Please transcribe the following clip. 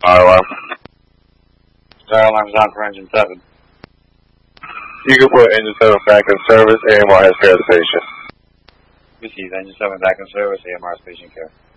Fire alarm. Fire alarm's on for engine 7. You can put engine 7 back in service. AMR has care of the patient. Receive engine 7 back in service. AMR is patient care.